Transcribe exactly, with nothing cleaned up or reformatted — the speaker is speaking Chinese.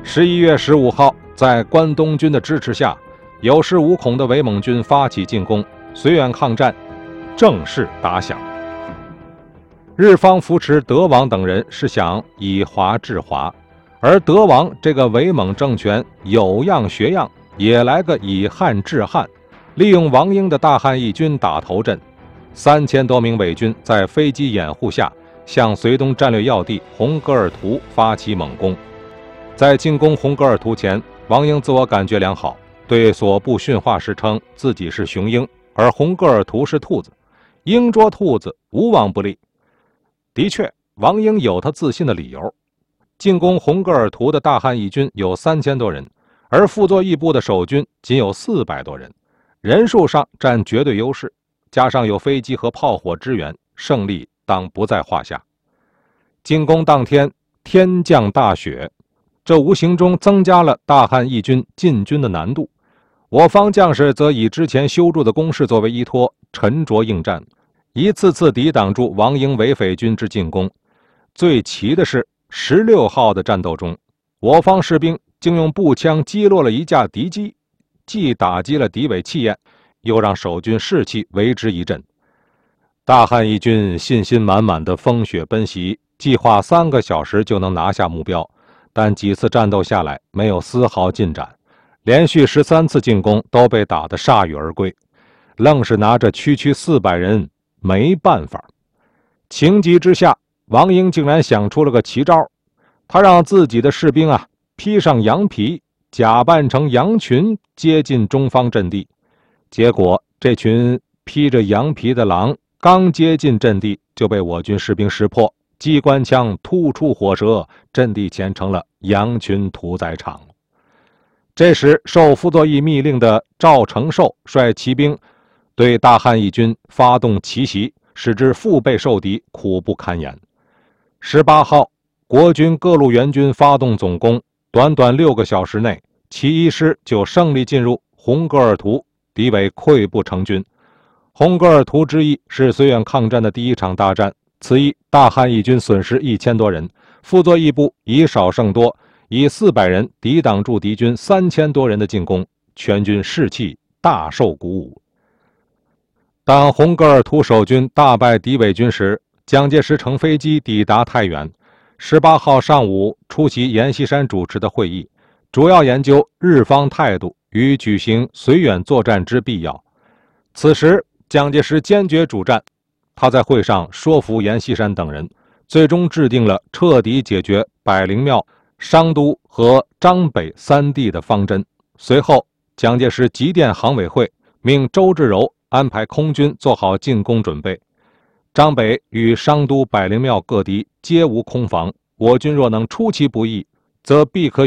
十一月十五号，在关东军的支持下，有恃无恐的伪蒙军发起进攻，绥远抗战正式打响。日方扶持德王等人是想以华制华，而德王这个伪蒙政权有样学样，也来个以汉制汉，利用王英的大汉义军打头阵，三千多名伪军在飞机掩护下，向绥东战略要地红格尔图发起猛攻。在进攻红格尔图前，王英自我感觉良好，对所部训话时称自己是雄鹰，而红格尔图是兔子，鹰捉兔子无往不利。的确，王英有他自信的理由。进攻红格尔图的大汉义军有三千多人，而辅佐义部的守军仅有四百多人，人数上占绝对优势，加上有飞机和炮火支援，胜利当不在话下。进攻当天，天降大雪，这无形中增加了大汉义军进军的难度。我方将士则以之前修筑的工事作为依托，沉着应战，一次次抵挡住王英伪匪军之进攻。最奇的是，十六号的战斗中，我方士兵竟用步枪击落了一架敌机，既打击了敌伪气焰，又让守军士气为之一振。大汉义军信心满满的风雪奔袭，计划三个小时就能拿下目标，但几次战斗下来没有丝毫进展，连续十三次进攻都被打得铩羽而归，愣是拿着区区四百人没办法。情急之下，王英竟然想出了个奇招，他让自己的士兵啊披上羊皮，假扮成羊群接近中方阵地。结果这群披着羊皮的狼刚接近阵地，就被我军士兵识破，机关枪突出火舌，阵地前成了羊群屠宰场。这时受傅作义密令的赵承寿率骑兵对大汉义军发动奇袭，使之腹背受敌，苦不堪言。十八号，国军各路援军发动总攻，短短六个小时内，其一师就胜利进入红格尔图，敌伪溃不成军。红格尔图之役是绥远抗战的第一场大战，此役大汉义军损失一千多人，傅作义部以少胜多，以四百人抵挡住敌军三千多人的进攻，全军士气大受鼓舞。当红格尔图守军大败敌伪军时，蒋介石乘飞机抵达太原，十八号上午出席阎锡山主持的会议，主要研究日方态度与举行绥远作战之必要。此时蒋介石坚决主战，他在会上说服阎锡山等人，最终制定了彻底解决百灵庙、商都和张北三地的方针。随后蒋介石急电航委会，命周至柔安排空军做好进攻准备。张北与商都、百灵庙各敌皆无空防，我军若能出其不意，则必可